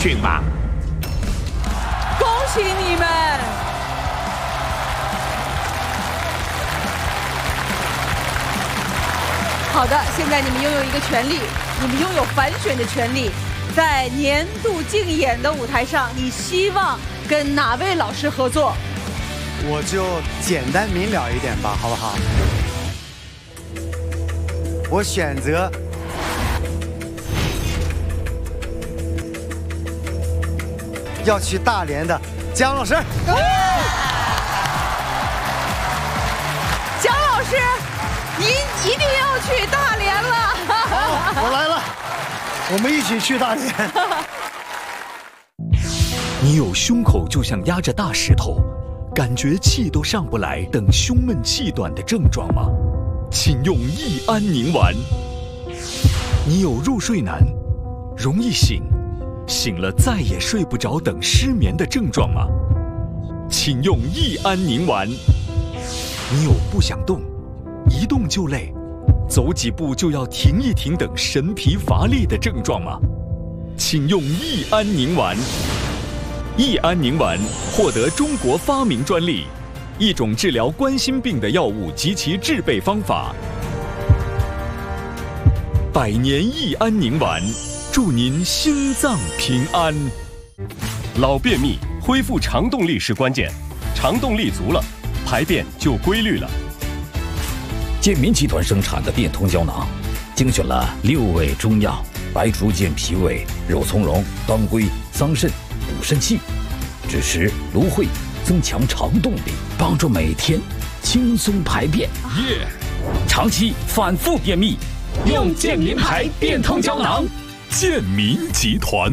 群吧。 恭喜你们！好的，现在你们拥有一个权利，你们拥有反选的权利。在年度竞演的舞台上，你希望跟哪位老师合作？ 我就简单明了一点吧，好不好？我选择要去大连的姜老师。 姜老师，您一定要去大连了。 好，我来了，我们一起去大连。 你有胸口就像压着大石头，感觉气都上不来等胸闷气短的症状吗？请用益安宁丸。你有入睡难、容易醒、醒了再也睡不着等失眠的症状吗？请用益安宁丸。你有不想动、一动就累、走几步就要停一停等神疲乏力的症状吗？请用益安宁丸。益安宁丸获得中国发明专利，一种治疗冠心病的药物及其制备方法。100年益安宁丸，祝您心脏平安。 老便秘，恢复肠动力是关键，肠动力足了，排便就规律了。 健民集团生产的变通胶囊，精选了6味中药：白术健脾胃、肉苁蓉、当归、桑葚，补肾气，枳实、芦荟，增强肠动力，帮助每天轻松排便。长期反复便秘，用健民牌变通胶囊。 健民集团。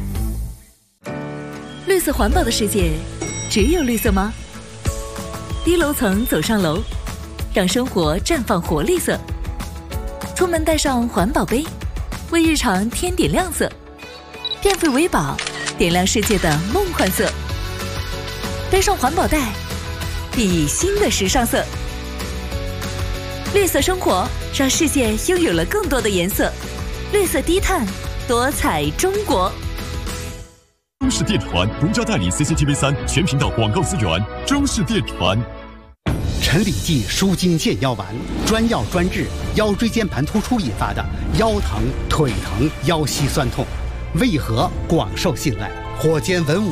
绿色环保的世界，只有绿色吗？低楼层走上楼，让生活绽放活力色。出门带上环保杯，为日常添点亮色。变废为宝，点亮世界的梦幻色。背上环保袋，熠熠新的时尚色。绿色生活，让世界拥有了更多的颜色。绿色低碳，多彩中国。 中视电传独家代理 CCTV3 全频道广告资源。中视电传。 陈李济舒筋健腰丸，专药专治腰椎间盘突出引发的腰疼、腿疼、腰膝酸痛，为何广受信赖？火箭文武